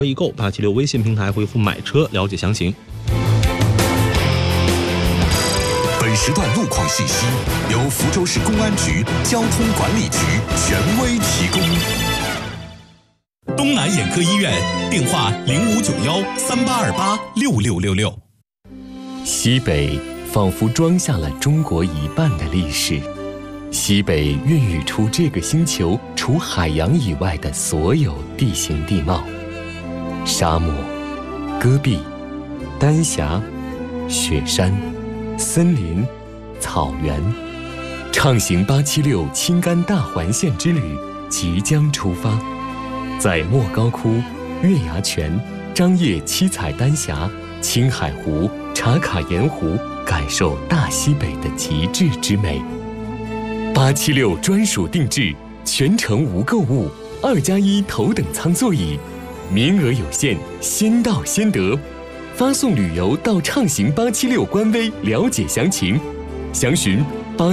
易购876微信平台回复买车了解详情。 本时段路况信息由福州市公安局交通管理局权威提供。 东南眼科医院电话059138286666。 西北仿佛装下了中国一半的历史，西北孕育出这个星球除海洋以外的所有地形地貌：沙漠、戈壁、丹霞、雪山、森林、草原。畅行876青甘大环线之旅即将出发，在莫高窟、月牙泉、张掖七彩丹霞、青海湖、茶卡盐湖感受大西北的极致之美。876专属定制，全程无购物，2+1头等舱座椅，名额有限，先到先得。发送旅游到畅行876官微了解详情，详询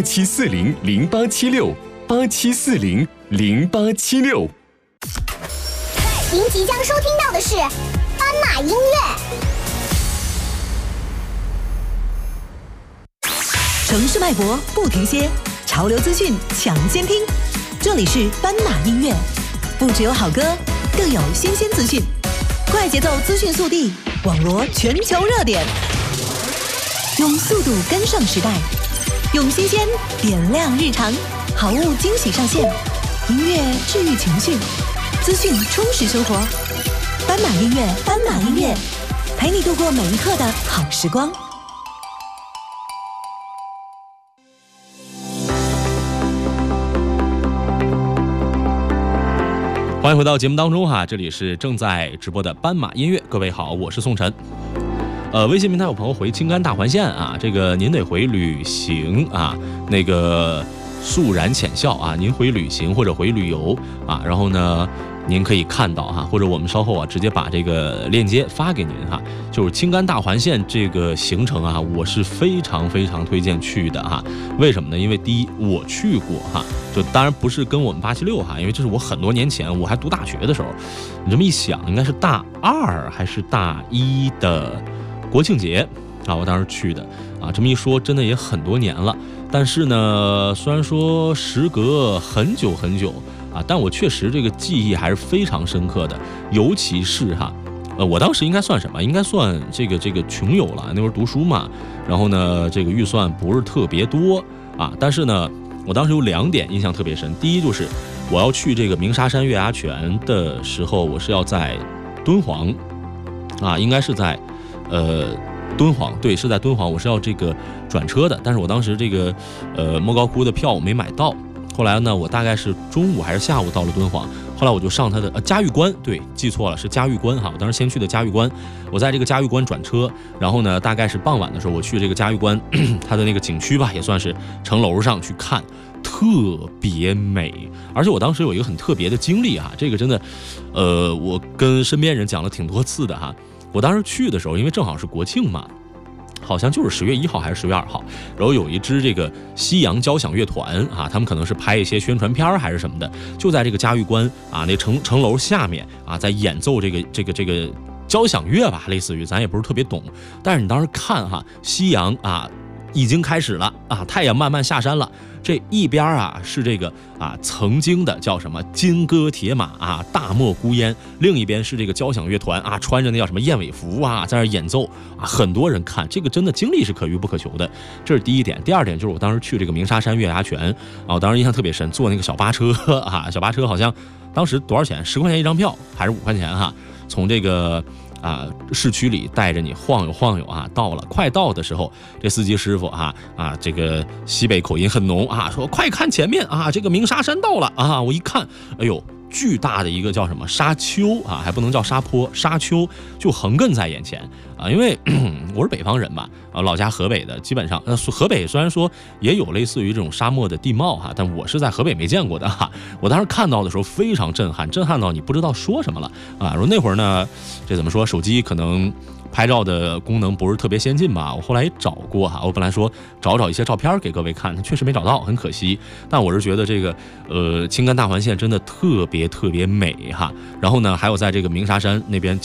8740087687400876。 您即将收听到的是斑马音乐。 城市脉搏不停歇，潮流资讯抢先听。这里是斑马音乐，不只有好歌，更有新鲜资讯，快节奏资讯速递，网罗全球热点，用速度跟上时代，用新鲜点亮日常，好物惊喜上线，音乐治愈情绪，资讯充实生活。斑马音乐，斑马音乐，陪你度过每一刻的好时光。 欢迎回到节目当中哈，这里是正在直播的斑马音乐，各位好，我是宋晨。微信平台有朋友回青甘大环线啊，这个您得回旅行啊，那个肃然浅笑啊，您回旅行或者回旅游啊，然后呢您可以看到哈，或者我们稍后啊直接把这个链接发给您哈。就是青甘大环线这个行程啊，我是非常非常推荐去的哈。为什么呢？因为第一我去过哈，就当然不是跟我们876哈，因为这是我很多年前我还读大学的时候。你这么一想，应该是大2还是大1的国庆节啊，我当时去的啊。这么一说，真的也很多年了。但是呢，虽然说时隔很久很久啊，但我确实这个记忆还是非常深刻的。尤其是哈，我当时应该算什么？应该算这个穷游了。那会儿读书嘛，然后呢，这个预算不是特别多啊。但是呢，我当时有2点印象特别深。第一就是我要去这个鸣沙山月牙泉的时候，我是要在敦煌啊，应该是在敦煌，对，是在敦煌，我是要这个转车的，但是我当时这个莫高窟的票我没买到，后来呢，我大概是中午还是下午到了敦煌，后来我就上它的嘉峪关，对，记错了，是嘉峪关哈，我当时先去的嘉峪关，我在这个嘉峪关转车，然后呢，大概是傍晚的时候，我去这个嘉峪关它的那个景区吧，也算是城楼上去看，特别美，而且我当时有一个很特别的经历哈，这个真的，我跟身边人讲了挺多次的哈。我当时去的时候，因为正好是国庆嘛，好像就是10月1号还是10月2号，然后有一支这个西洋交响乐团啊，他们可能是拍一些宣传片还是什么的，就在这个嘉峪关啊那城楼下面啊，在演奏这个交响乐吧，类似于咱也不是特别懂，但是你当时看哈，夕阳啊已经开始了啊，太阳慢慢下山了。这一边啊是这个啊曾经的叫什么金戈铁马啊大漠孤烟，另一边是这个交响乐团啊穿着那叫什么燕尾服啊在那演奏啊，很多人看这个真的经历是可遇不可求的，这是第一点。第二点就是我当时去这个鸣沙山月牙泉啊，我当时印象特别深，坐那个小巴车啊，小巴车好像当时多少钱？10块钱一张票还是5块钱哈？从这个市区里带着你晃悠晃悠啊，到了快到的时候，这司机师傅这个西北口音很浓啊，说快看前面啊，这个鸣沙山到了啊！我一看，哎呦，巨大的一个叫什么沙丘啊，还不能叫沙坡，沙丘就横亘在眼前啊！因为我是北方人嘛，老家河北的，基本上河北虽然说也有类似于这种沙漠的地貌哈，但我是在河北没见过的哈。我当时看到的时候非常震撼，震撼到你不知道说什么了啊！然后那会儿呢，这怎么说，手机可能拍照的功能不是特别先进吧，我后来也找过哈，我本来说找一些照片给各位看，确实没找到，很可惜。但我是觉得这个青甘大环线真的特别美哈。然后呢，还有在这个鸣沙山那边